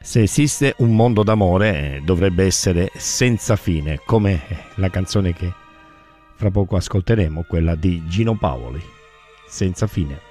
Se esiste un mondo d'amore, dovrebbe essere senza fine, come la canzone che fra poco ascolteremo, quella di Gino Paoli, Senza fine.